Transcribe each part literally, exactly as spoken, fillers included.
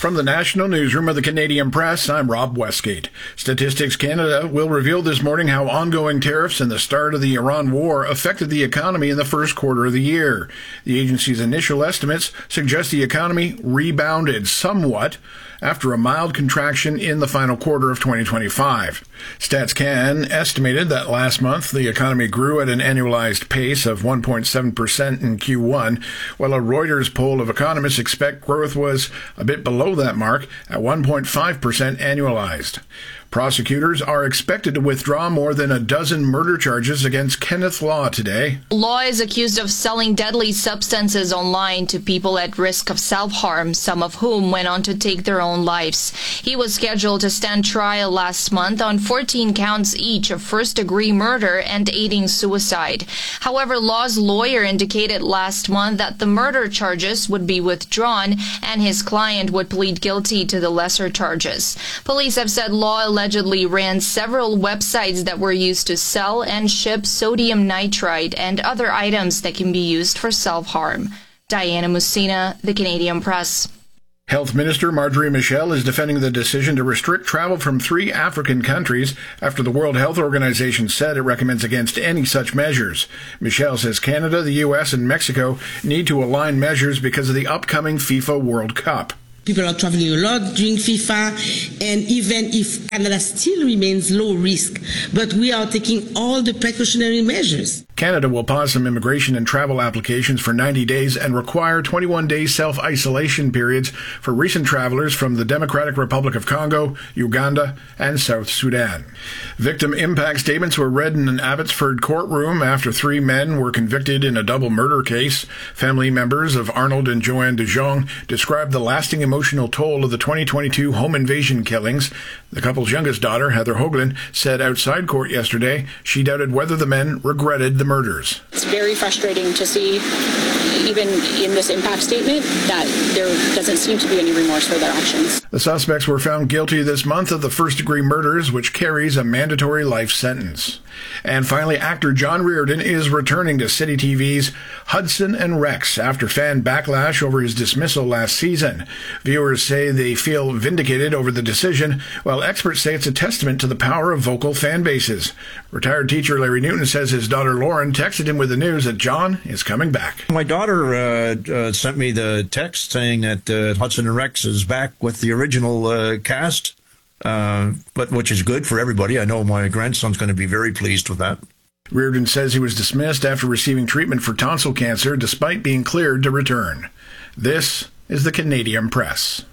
From the National Newsroom of the Canadian Press, I'm Rob Westgate. Statistics Canada will reveal this morning how ongoing tariffs and the start of the Iran war affected the economy in the first quarter of the year. The agency's initial estimates suggest the economy rebounded somewhat after a mild contraction in the final quarter of twenty twenty-five. StatsCan estimated that last month the economy grew at an annualized pace of one point seven percent in Q one, while a Reuters poll of economists expect growth was a bit below that mark at one point five percent annualized. Prosecutors are expected to withdraw more than a dozen murder charges against Kenneth Law today. Law is accused of selling deadly substances online to people at risk of self-harm, some of whom went on to take their own lives. He was scheduled to stand trial last month on fourteen counts each of first-degree murder and aiding suicide. However, Law's lawyer indicated last month that the murder charges would be withdrawn and his client would plead guilty to the lesser charges. Police have said Law allegedly ran several websites that were used to sell and ship sodium nitrite and other items that can be used for self-harm. Diana Musina, The Canadian Press. Health Minister Marjorie Michel is defending the decision to restrict travel from three African countries after the World Health Organization said it recommends against any such measures. Michel says Canada, the U S, and Mexico need to align measures because of the upcoming FIFA World Cup. People are traveling a lot during FIFA, and even if Canada still remains low risk, but we are taking all the precautionary measures. Canada will pause some immigration and travel applications for ninety days and require twenty-one day self-isolation periods for recent travelers from the Democratic Republic of Congo, Uganda, and South Sudan. Victim impact statements were read in an Abbotsford courtroom after three men were convicted in a double murder case. Family members of Arnold and Joanne de Jong described the lasting emotional toll of the twenty twenty-two home invasion killings. The couple's youngest daughter, Heather Hoagland, said outside court yesterday she doubted whether the men regretted the murders. It's very frustrating to see, even in this impact statement, that there doesn't seem to be any remorse for their actions. The suspects were found guilty this month of the first-degree murders, which carries a mandatory life sentence. And finally, actor John Reardon is returning to City T V's Hudson and Rex after fan backlash over his dismissal last season. Viewers say they feel vindicated over the decision, while experts say it's a testament to the power of vocal fan bases. Retired teacher Larry Newton says his daughter Lauren texted him with the news that John is coming back. My daughter uh, uh, sent me the text saying that uh, Hudson and Rex is back with the original uh, cast. Uh, but which is good for everybody. I know my grandson's going to be very pleased with that. Reardon says he was dismissed after receiving treatment for tonsil cancer despite being cleared to return. This is the Canadian Press.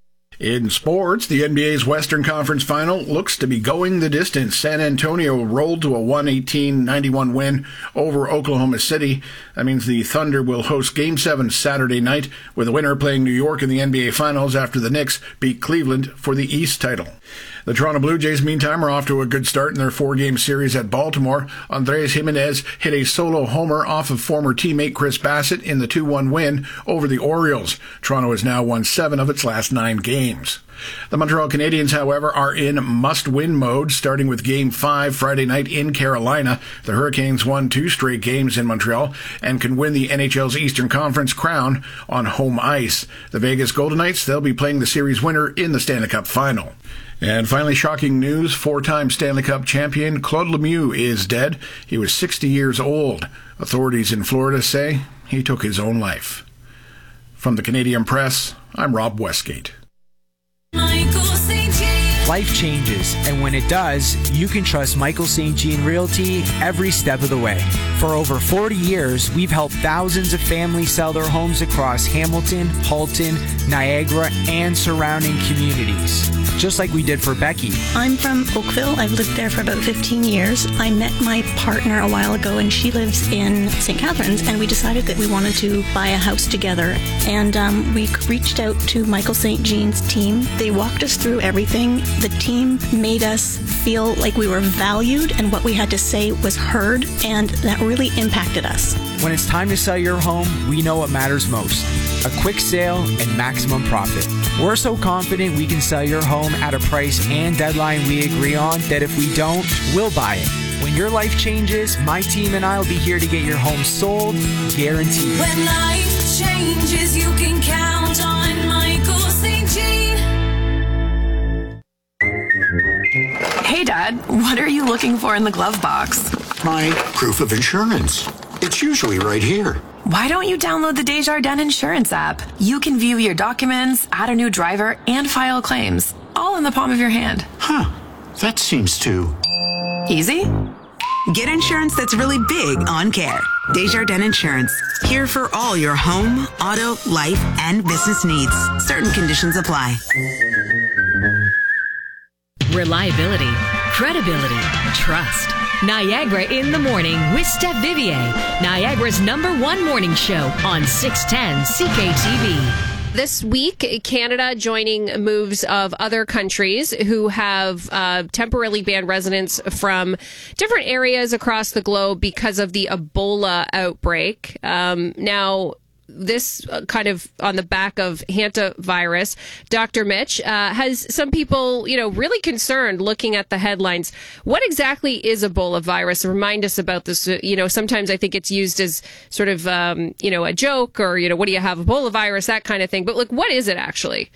In sports, the N B A's Western Conference Final looks to be going the distance. San Antonio rolled to a one eighteen ninety-one win over Oklahoma City. That means the Thunder will host Game seven Saturday night, with the winner playing New York in the N B A Finals after the Knicks beat Cleveland for the East title. The Toronto Blue Jays, meantime, are off to a good start in their four-game series at Baltimore. Andrés Giménez hit a solo homer off of former teammate Chris Bassett in the two one win over the Orioles. Toronto has now won seven of its last nine games. The Montreal Canadiens, however, are in must-win mode, starting with Game five Friday night in Carolina. The Hurricanes won two straight games in Montreal and can win the N H L's Eastern Conference crown on home ice. The Vegas Golden Knights, they'll be playing the series winner in the Stanley Cup Final. And finally, shocking news, four-time Stanley Cup champion Claude Lemieux is dead. He was sixty years old. Authorities in Florida say he took his own life. From the Canadian Press, I'm Rob Westgate. Life changes, and when it does, you can trust Michael Saint Jean Realty every step of the way. For over forty years, we've helped thousands of families sell their homes across Hamilton, Halton, Niagara, and surrounding communities, just like we did for Becky. I'm from Oakville. I've lived there for about fifteen years. I met my partner a while ago, and she lives in Saint Catharines, and we decided that we wanted to buy a house together. And um, we reached out to Michael Saint Jean's team. They walked us through everything. The team made us feel like we were valued and what we had to say was heard, and that really impacted us. When it's time to sell your home, we know what matters most: a quick sale and maximum profit. We're so confident we can sell your home at a price and deadline we agree on that if we don't, we'll buy it. When your life changes, my team and I will be here to get your home sold, guaranteed. When life changes, you can count on Michael Saint Jean. Dad, what are you looking for in the glove box? My proof of insurance. It's usually right here. Why don't you download the Desjardins Insurance app? You can view your documents, add a new driver, and file claims, all in the palm of your hand. Huh. That seems too... easy? Get insurance that's really big on care. Desjardins Insurance. Here for all your home, auto, life, and business needs. Certain conditions apply. Reliability, credibility, trust. Niagara in the Morning with Steph Vivier. Niagara's number one morning show on six ten C K T V. This week, Canada joining moves of other countries who have uh, temporarily banned residents from different areas across the globe because of the Ebola outbreak. Um, now, this uh, kind of on the back of hantavirus, Doctor Mitch, uh, has some people, you know, really concerned looking at the headlines. What exactly is Ebola virus? Remind us about this. Uh, you know, sometimes I think it's used as sort of, um, you know, a joke or, you know, what do you have, Ebola virus, that kind of thing. But, like, what is it actually?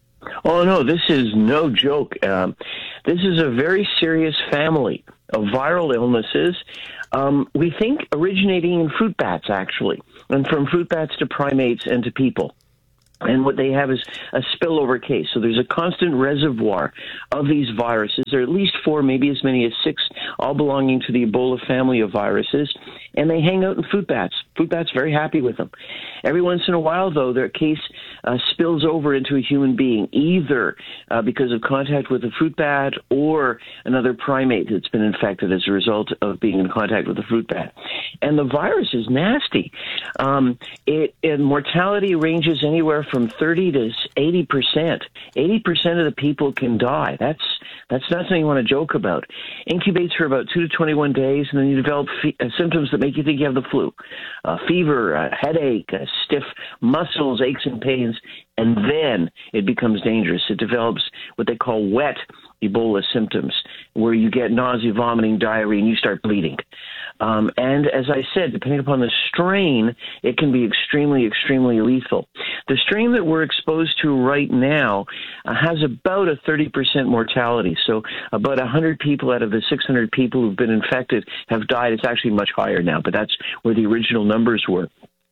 Oh, no, this is no joke. Um, this is a very serious family of viral illnesses. Um, we think originating in fruit bats, actually, and from fruit bats to primates and to people. And what they have is a spillover case. So there's a constant reservoir of these viruses. There are at least four, maybe as many as six, all belonging to the Ebola family of viruses. And they hang out in fruit bats. Fruit bats very happy with them. Every once in a while, though, their case uh, spills over into a human being, either uh, because of contact with a fruit bat or another primate that's been infected as a result of being in contact with a fruit bat. And the virus is nasty. Um, it, and mortality ranges anywhere from thirty to eighty percent. eighty percent of the people can die. That's that's not something you want to joke about. Incubates for about two to twenty-one days, and then you develop fe- uh, symptoms that make you think you have the flu. Uh, fever, uh, headache, uh, stiff muscles, aches and pains, and then it becomes dangerous. It develops what they call wet Ebola symptoms, where you get nausea, vomiting, diarrhea, and you start bleeding. Um, and as I said, depending upon the strain, it can be extremely, extremely lethal. The strain that we're exposed to right now uh, has about a thirty percent mortality. So about one hundred people out of the six hundred people who've been infected have died. It's actually much higher now, but that's where the original numbers were.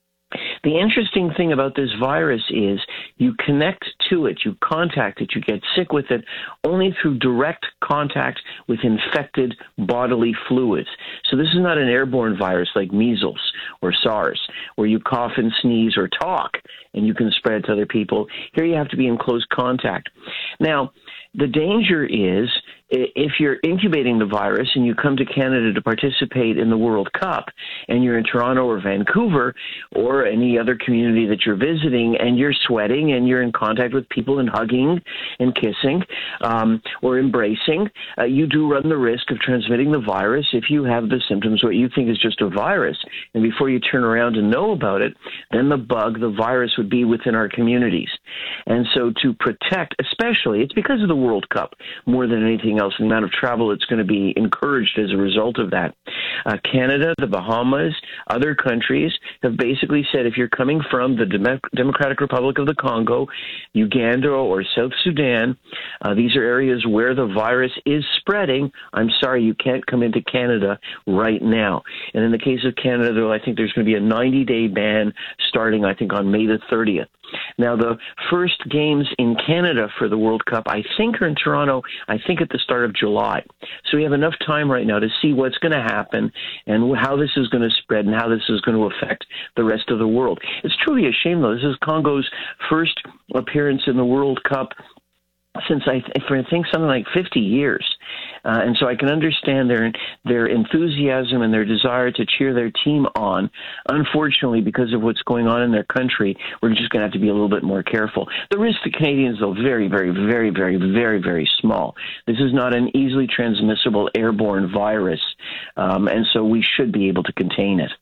The interesting thing about this virus is you connect to it, you contact it, you get sick with it only through direct contact with infected bodily fluids. So this is not an airborne virus like measles or SARS, where you cough and sneeze or talk and you can spread to other people. Here you have to be in close contact. Now, the danger is if you're incubating the virus and you come to Canada to participate in the World Cup and you're in Toronto or Vancouver or any other community that you're visiting and you're sweating and you're in contact with people and hugging and kissing um, or embracing, uh, you do run the risk of transmitting the virus if you have the symptoms, what you think is just a virus. And before you turn around and know about it, then the bug, the virus would be within our communities. And so to protect, especially, it's because of the World Cup more than anything else, the amount of travel that's going to be encouraged as a result of that. Uh, Canada, the Bahamas, other countries have basically said if you're coming from the Dem- Democratic Republic of the Congo, Uganda, or South Sudan, uh, these are areas where the virus is spreading. I'm sorry, you can't come into Canada right now. And in the case of Canada, though, I think there's going to be a ninety-day ban starting, I think, on May the thirtieth. Now, the first games in Canada for the World Cup, I think, are in Toronto, I think at the start of July. So we have enough time right now to see what's going to happen and how this is going to spread and how this is going to affect the rest of the world. It's truly a shame, though. This is Congo's first appearance in the World Cup since, I, th- for, I think, something like fifty years. Uh, and so I can understand their their enthusiasm and their desire to cheer their team on. Unfortunately, because of what's going on in their country, we're just going to have to be a little bit more careful. The risk to Canadians, though, very, very, very, very, very, very small. This is not an easily transmissible airborne virus, um, and so we should be able to contain it.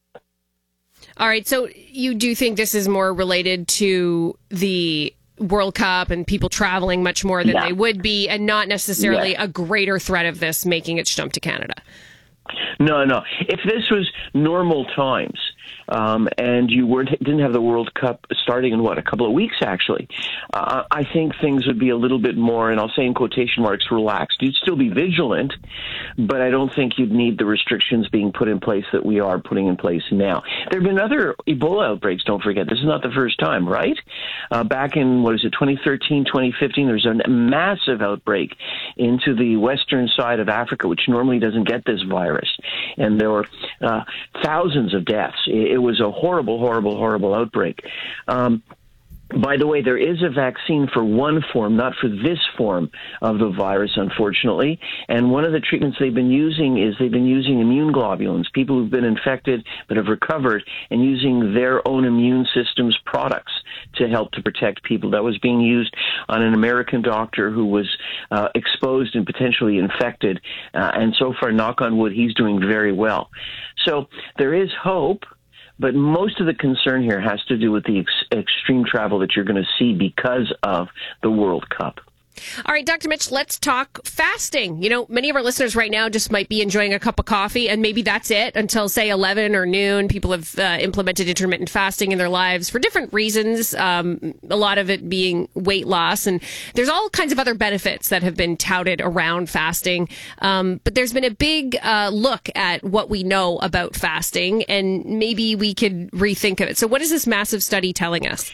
All right, so you do think this is more related to the World Cup and people traveling much more than yeah. they would be, and not necessarily yeah. a greater threat of this making its jump to Canada? No, no. If this was normal times, um, and you weren't didn't have the World Cup starting in what a couple of weeks actually, uh, I think things would be a little bit more, and I'll say in quotation marks, relaxed. You'd still be vigilant, but I don't think you'd need the restrictions being put in place that we are putting in place now. There have been other Ebola outbreaks. Don't forget, this is not the first time, right? Uh, back in what is it, twenty thirteen, twenty fifteen, there's a massive outbreak into the western side of Africa, which normally doesn't get this virus, and there were uh, thousands of deaths. It, it was a horrible, horrible, horrible outbreak. Um, By the way, there is a vaccine for one form, not for this form of the virus, unfortunately. And one of the treatments they've been using is they've been using immune globulins, people who've been infected but have recovered, and using their own immune system's products to help to protect people. That was being used on an American doctor who was uh, exposed and potentially infected. Uh, and so far, knock on wood, he's doing very well. So there is hope. But most of the concern here has to do with the ex- extreme travel that you're going to see because of the World Cup. All right, Doctor Mitch, let's talk fasting. You know, many of our listeners right now just might be enjoying a cup of coffee, and maybe that's it until, say, eleven or noon. People have uh, implemented intermittent fasting in their lives for different reasons, um, a lot of it being weight loss. And there's all kinds of other benefits that have been touted around fasting. Um, but there's been a big uh, look at what we know about fasting, and maybe we could rethink of it. So what is this massive study telling us?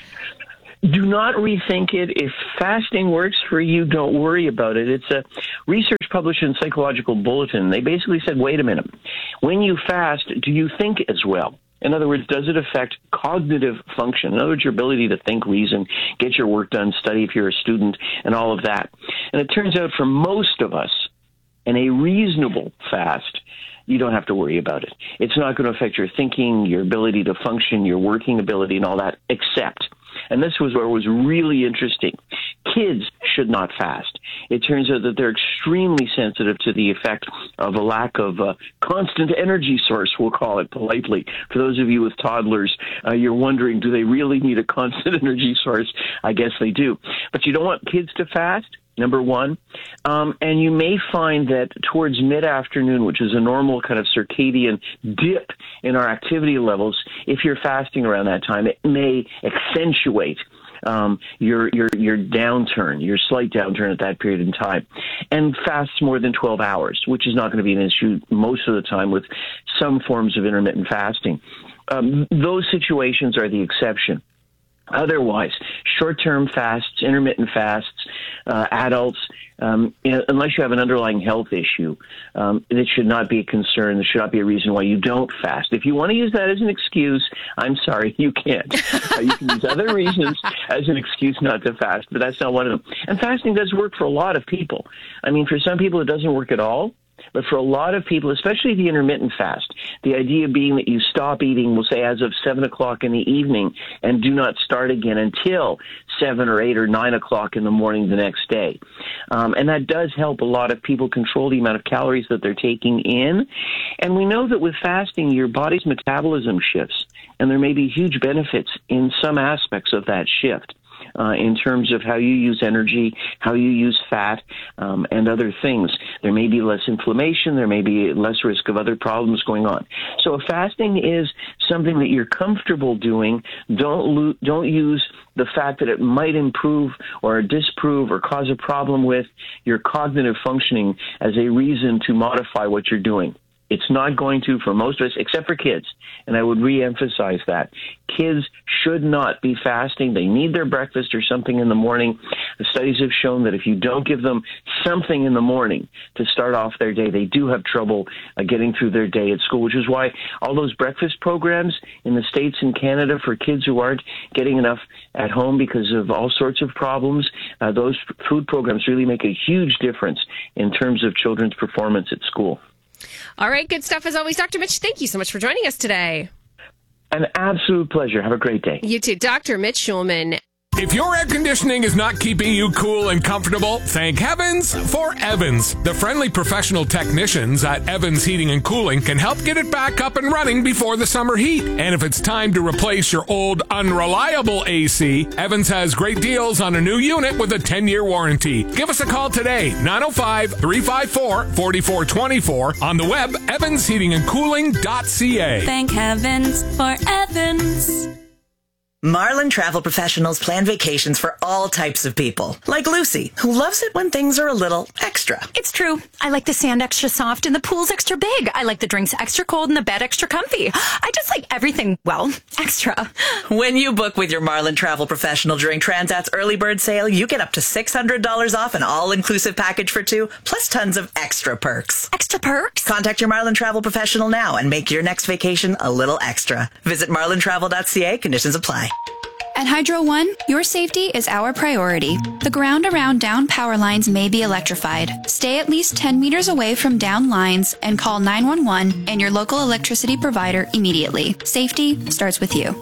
Do not rethink it. If fasting works for you, don't worry about it. It's a research published in Psychological Bulletin. They basically said, wait a minute. When you fast, do you think as well? In other words, does it affect cognitive function? In other words, your ability to think, reason, get your work done, study if you're a student, and all of that. And it turns out for most of us, in a reasonable fast, you don't have to worry about it. It's not going to affect your thinking, your ability to function, your working ability, and all that, except, and this was where it was really interesting, kids should not fast. It turns out that they're extremely sensitive to the effect of a lack of a constant energy source, we'll call it politely. For those of you with toddlers, uh, you're wondering, do they really need a constant energy source? I guess they do. But you don't want kids to fast, number one. Um, and you may find that towards mid-afternoon, which is a normal kind of circadian dip in our activity levels, if you're fasting around that time, it may accentuate um, your your your downturn, your slight downturn at that period in time, and fasts more than twelve hours, which is not going to be an issue most of the time with some forms of intermittent fasting. Um, those situations are the exception. Otherwise, short-term fasts, intermittent fasts, uh, adults, um, you know, unless you have an underlying health issue, um, it should not be a concern. There should not be a reason why you don't fast. If you want to use that as an excuse, I'm sorry, you can't. Uh, you can use other reasons as an excuse not to fast, but that's not one of them. And fasting does work for a lot of people. I mean, for some people, it doesn't work at all. But for a lot of people, especially the intermittent fast, the idea being that you stop eating, we'll say, as of seven o'clock in the evening and do not start again until seven or eight or nine o'clock in the morning the next day. Um, and that does help a lot of people control the amount of calories that they're taking in. And we know that with fasting, your body's metabolism shifts, and there may be huge benefits in some aspects of that shift. Uh, in terms of how you use energy, how you use fat, um, and other things. There may be less inflammation. There may be less risk of other problems going on. So if fasting is something that you're comfortable doing, don't lo- don't use the fact that it might improve or disprove or cause a problem with your cognitive functioning as a reason to modify what you're doing. It's not going to for most of us, except for kids. And I would reemphasize that. Kids should not be fasting. They need their breakfast or something in the morning. The studies have shown that if you don't give them something in the morning to start off their day, they do have trouble uh, getting through their day at school, which is why all those breakfast programs in the States and Canada for kids who aren't getting enough at home because of all sorts of problems, uh, those food programs really make a huge difference in terms of children's performance at school. All right, good stuff as always. Doctor Mitch, thank you so much for joining us today. An absolute pleasure. Have a great day. You too. Doctor Mitch Shulman. If your air conditioning is not keeping you cool and comfortable, thank heavens for Evans. The friendly professional technicians at Evans Heating and Cooling can help get it back up and running before the summer heat. And if it's time to replace your old, unreliable A C, Evans has great deals on a new unit with a ten-year warranty. Give us a call today, nine oh five, three five four, four four two four, on the web, evans heating and cooling dot c a. Thank heavens for Evans. Marlin Travel Professionals plan vacations for all types of people, like Lucy, who loves it when things are a little extra. It's true. I like the sand extra soft and the pool's extra big. I like the drinks extra cold and the bed extra comfy. I just like everything, well, extra. When you book with your Marlin Travel Professional during Transat's early bird sale, you get up to six hundred dollars off an all-inclusive package for two, plus tons of extra perks. Extra perks? Contact your Marlin Travel Professional now and make your next vacation a little extra. Visit marlin travel dot c a. Conditions apply. At Hydro One, your safety is our priority. The ground around down power lines may be electrified. Stay at least ten meters away from down lines and call nine one one and your local electricity provider immediately. Safety starts with you.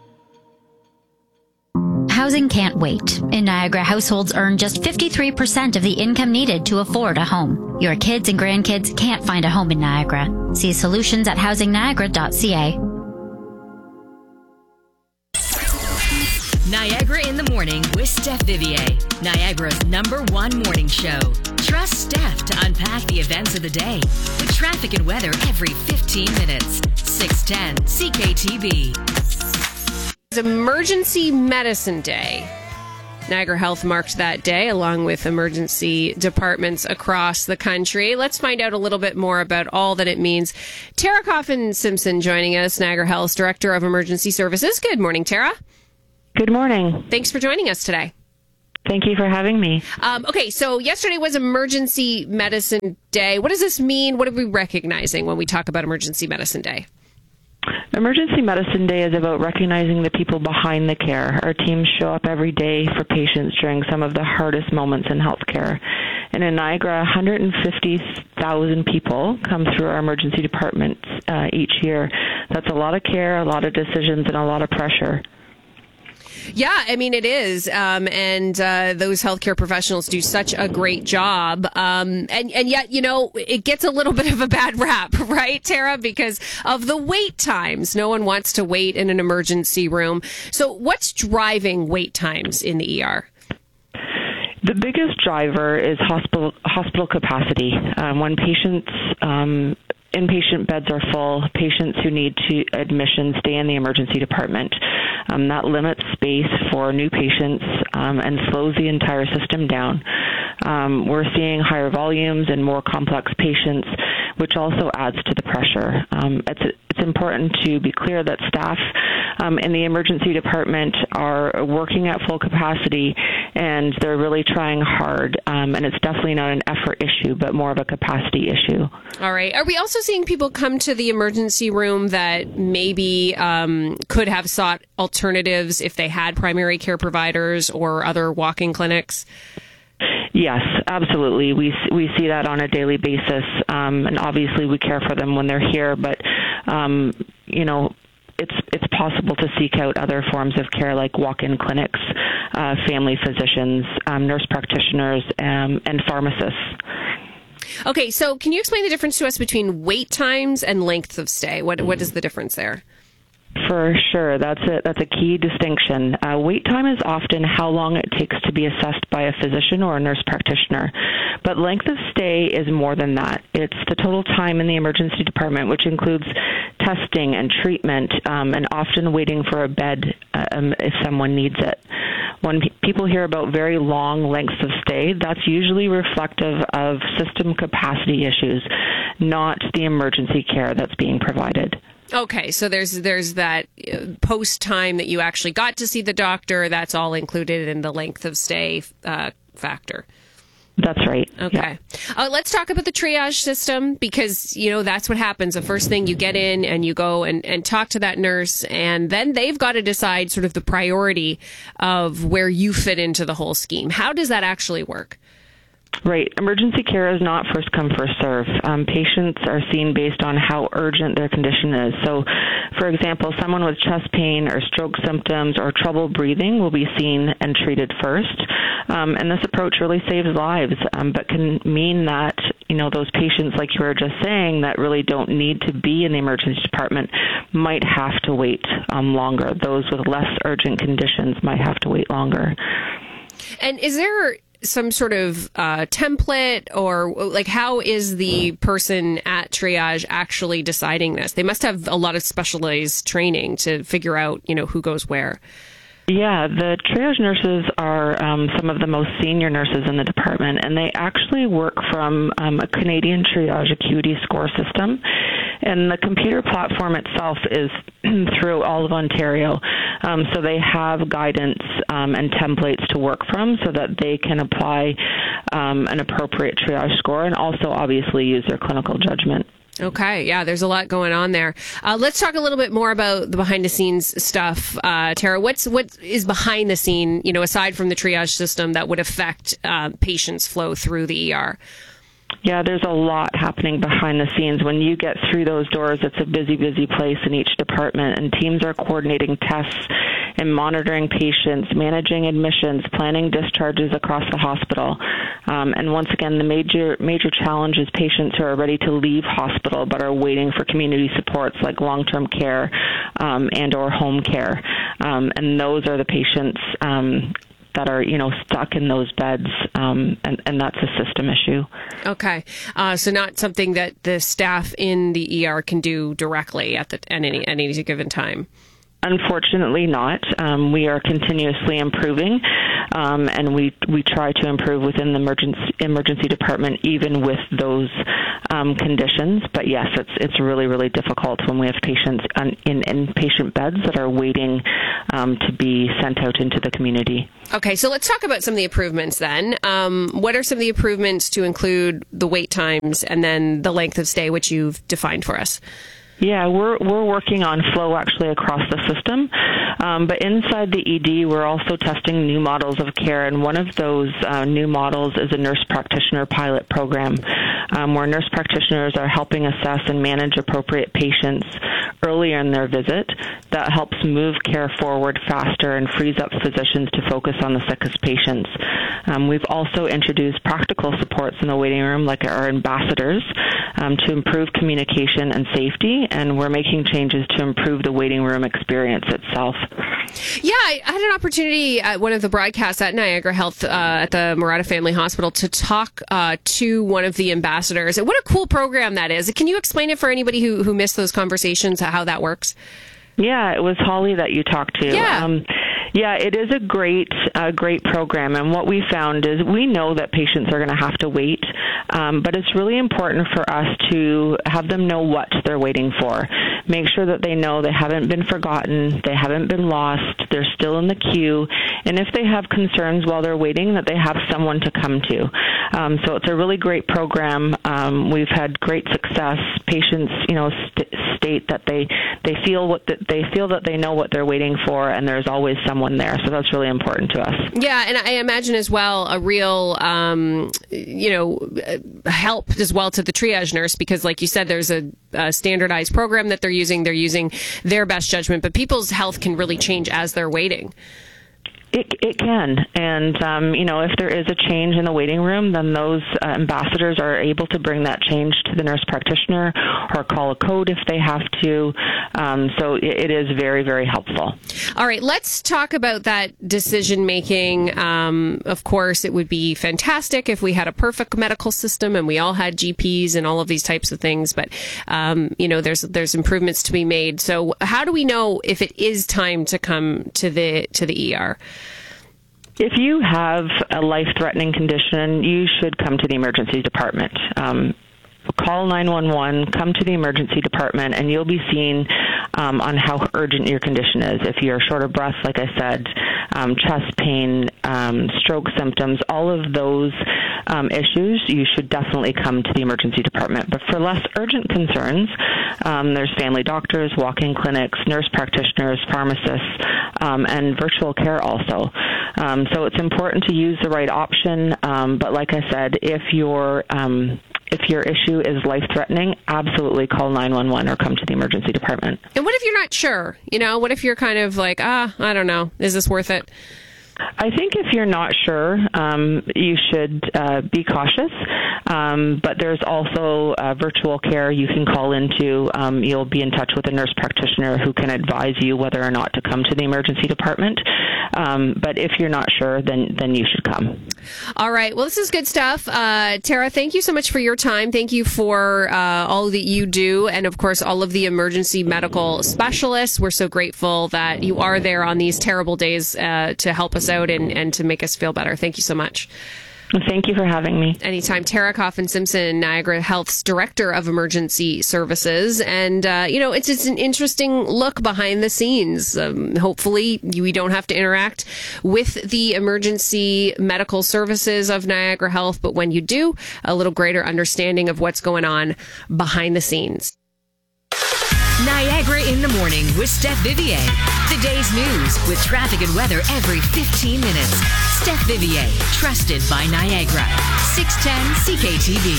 Housing can't wait. In Niagara, households earn just fifty-three percent of the income needed to afford a home. Your kids and grandkids can't find a home in Niagara. See solutions at housing niagara dot c a. Niagara in the Morning with Steph Vivier, Niagara's number one morning show. Trust Steph to unpack the events of the day with traffic and weather every fifteen minutes. six ten C K T B. It's Emergency Medicine Day. Niagara Health marked that day along with emergency departments across the country. Let's find out a little bit more about all that it means. Tara Coffin-Simpson joining us, Niagara Health's Director of Emergency Services. Good morning, Tara. Good morning. Thanks for joining us today. Thank you for having me. Um, okay, so yesterday was Emergency Medicine Day. What does this mean? What are we recognizing when we talk about Emergency Medicine Day? Emergency Medicine Day is about recognizing the people behind the care. Our teams show up every day for patients during some of the hardest moments in healthcare. And in Niagara, one hundred fifty thousand people come through our emergency departments uh, each year. That's a lot of care, a lot of decisions, and a lot of pressure. Yeah, I mean, it is. Um, and uh, those healthcare professionals do such a great job. Um, and, and yet, you know, it gets a little bit of a bad rap, right, Tara? Because of the wait times. No one wants to wait in an emergency room. So what's driving wait times in the E R? The biggest driver is hospital hospital capacity. Um, when patients... Um, Inpatient beds are full. Patients who need to admission stay in the emergency department. Um, that limits space for new patients um, and slows the entire system down. Um, we're seeing higher volumes and more complex patients, which also adds to the pressure. Um, it's, it's important to be clear that staff um, in the emergency department are working at full capacity, and they're really trying hard. Um, and it's definitely not an effort issue, but more of a capacity issue. All right. Are we also seeing people come to the emergency room that maybe um, could have sought alternatives if they had primary care providers or other walk-in clinics? Yes, absolutely. We we see that on a daily basis, um, and obviously we care for them when they're here. But um, you know, it's it's possible to seek out other forms of care like walk-in clinics, uh, family physicians, um, nurse practitioners, um, and pharmacists. Okay, so can you explain the difference to us between wait times and length of stay? What what is the difference there? For sure. That's a, that's a key distinction. Uh, wait time is often how long it takes to be assessed by a physician or a nurse practitioner. But length of stay is more than that. It's the total time in the emergency department, which includes testing and treatment, um, and often waiting for a bed um, if someone needs it. When pe- people hear about very long lengths of stay, that's usually reflective of system capacity issues, not the emergency care that's being provided. Okay, so there's there's that post time that you actually got to see the doctor. That's all included in the length of stay uh, factor. That's right. Okay. Yeah. Uh, let's talk about the triage system, because, you know, that's what happens. The first thing, you get in and you go and, and talk to that nurse, and then they've got to decide sort of the priority of where you fit into the whole scheme. How does that actually work? Right. Emergency care is not first come, first serve. Um, patients are seen based on how urgent their condition is. So, for example, someone with chest pain or stroke symptoms or trouble breathing will be seen and treated first. Um, and this approach really saves lives, um, but can mean that, you know, those patients, like you were just saying, that really don't need to be in the emergency department might have to wait um, longer. Those with less urgent conditions might have to wait longer. And is there some sort of uh, template, or like how is the person at triage actually deciding this? They must have a lot of specialized training to figure out, you know, who goes where. Yeah, the triage nurses are um, some of the most senior nurses in the department, and they actually work from um, a Canadian triage acuity score system. And the computer platform itself is through all of Ontario. Um, so they have guidance um, and templates to work from so that they can apply um, an appropriate triage score and also obviously use their clinical judgment. Okay, yeah, there's a lot going on there. Uh, let's talk a little bit more about the behind-the-scenes stuff, uh, Tara. What's what is behind the scene, you know, aside from the triage system that would affect uh, patients' flow through the E R? Yeah, there's a lot happening behind the scenes. When you get through those doors, it's a busy, busy place in each department, and teams are coordinating tests and monitoring patients, managing admissions, planning discharges across the hospital. Um, and once again, the major major challenge is patients who are ready to leave hospital but are waiting for community supports like long-term care um, and or home care. Um, and those are the patients um, that are, you know, stuck in those beds, um, and, and that's a system issue. Okay. Uh, so not something that the staff in the E R can do directly at, the, at, any, at any given time? Unfortunately not. Um, we are continuously improving, um, and we we try to improve within the emergency emergency department, even with those um, conditions. But yes, it's it's really really difficult when we have patients on, in inpatient beds that are waiting um, to be sent out into the community. Okay, so let's talk about some of the improvements then. Um, what are some of the improvements to include the wait times and then the length of stay, which you've defined for us? Yeah, we're we're working on flow actually across the system, um, but inside the E D, we're also testing new models of care, and one of those uh, new models is a nurse practitioner pilot program, um, where nurse practitioners are helping assess and manage appropriate patients earlier in their visit. That helps move care forward faster and frees up physicians to focus on the sickest patients. Um, we've also introduced practical supports in the waiting room, like our ambassadors, um, to improve communication and safety, and we're making changes to improve the waiting room experience itself. Yeah, I had an opportunity at one of the broadcasts at Niagara Health uh, at the Murata Family Hospital to talk uh, to one of the ambassadors. What a cool program that is. Can you explain it for anybody who, who missed those conversations, how that works? Yeah, it was Holly that you talked to. Yeah. Um, yeah, it is a great, uh, great program. And what we found is we know that patients are going to have to wait, um, but it's really important for us to have them know what they're waiting for. Make sure that they know they haven't been forgotten, they haven't been lost, they're still in the queue, and if they have concerns while they're waiting, that they have someone to come to. Um, so it's a really great program. Um, we've had great success. Patients, you know, st- state that they they feel what the, they feel that they know what they're waiting for, and there's always someone there. So that's really important to us. Yeah, and I imagine as well a real, um, you know, help as well to the triage nurse, because, like you said, there's a, a standardized program that they're using. They're using their best judgment, but people's health can really change as they're waiting. It, it can. And, um, you know, if there is a change in the waiting room, then those uh, ambassadors are able to bring that change to the nurse practitioner or call a code if they have to. Um, so it, it is very, very helpful. All right, let's talk about that decision making. Um, of course, it would be fantastic if we had a perfect medical system and we all had G Ps and all of these types of things. But, um, you know, there's there's improvements to be made. So how do we know if it is time to come to the to the E R? If you have a life-threatening condition, you should come to the emergency department. Um, call nine one one, come to the emergency department, and you'll be seen um, on how urgent your condition is. If you're short of breath, like I said, um, chest pain, um, stroke symptoms, all of those um, issues, you should definitely come to the emergency department. But for less urgent concerns, um, there's family doctors, walk-in clinics, nurse practitioners, pharmacists, um, and virtual care also. Um, so it's important to use the right option. Um, but like I said, if your um, if your issue is life-threatening, absolutely call nine one one or come to the emergency department. And what if you're not sure? You know, what if you're kind of like, ah, I don't know, is this worth it? I think if you're not sure, um, you should uh, be cautious. Um, but there's also uh, virtual care you can call into. Um, you'll be in touch with a nurse practitioner who can advise you whether or not to come to the emergency department. Um, but if you're not sure, then then you should come. All right. Well, this is good stuff. Uh, Tara, thank you so much for your time. Thank you for uh, all that you do. And, of course, all of the emergency medical specialists. We're so grateful that you are there on these terrible days uh, to help us out and, and to make us feel better. Thank you so much. Thank you for having me. Anytime. Tara Coffin-Simpson, Niagara Health's Director of Emergency Services. And, uh, you know, it's, it's an interesting look behind the scenes. Um, hopefully, we don't have to interact with the emergency medical services of Niagara Health. But when you do, a little greater understanding of what's going on behind the scenes. Niagara in the Morning with Steph Vivier. The day's news with traffic and weather every fifteen minutes. Steph Vivier, trusted by Niagara. six ten C K T V.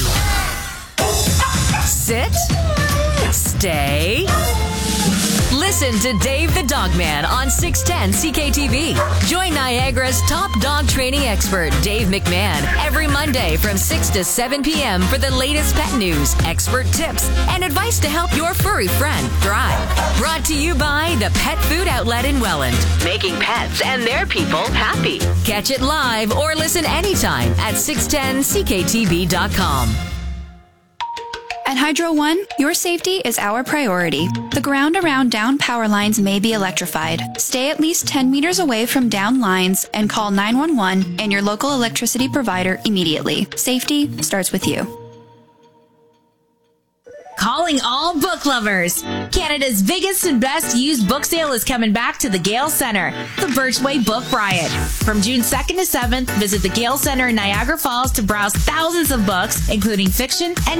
Sit. Stay. Listen to Dave the Dogman on six ten C K T V. Join Niagara's top dog training expert, Dave McMahon, every Monday from six to seven p.m. for the latest pet news, expert tips, and advice to help your furry friend thrive. Brought to you by the Pet Food Outlet in Welland. Making pets and their people happy. Catch it live or listen anytime at six ten C K T V dot com. At Hydro One, your safety is our priority. The ground around down power lines may be electrified. Stay at least ten meters away from down lines and call nine one one and your local electricity provider immediately. Safety starts with you. Calling all book lovers. Canada's biggest and best used book sale is coming back to the Gale Centre, the Birchway Book Riot. From June second to seventh, visit the Gale Centre in Niagara Falls to browse thousands of books, including fiction and